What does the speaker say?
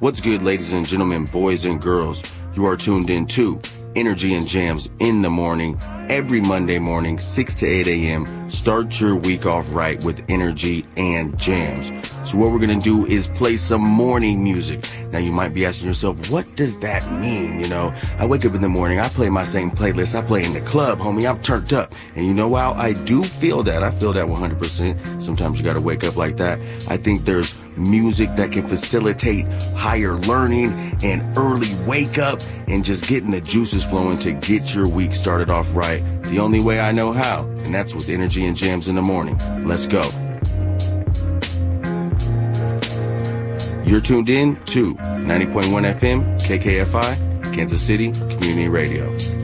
What's good, ladies and gentlemen, boys and girls? You are tuned in to Energy and Jams in the morning, every Monday morning, 6 to 8 a.m. Start your week off right with Energy and Jams. So what we're going to do is play some morning music. Now, you might be asking yourself, what does that mean? You know, I wake up in the morning, I play my same playlist. I play in the club, homie. I'm turned up. And you know, while I do feel that, I feel that 100%. Sometimes you got to wake up like that. I think there's music that can facilitate higher learning and early wake up and just getting the juices flowing to get your week started off right. The only way I know how, and that's with Energy and Jams in the morning. Let's go. You're tuned in to 90.1 FM, KKFI, Kansas City Community Radio.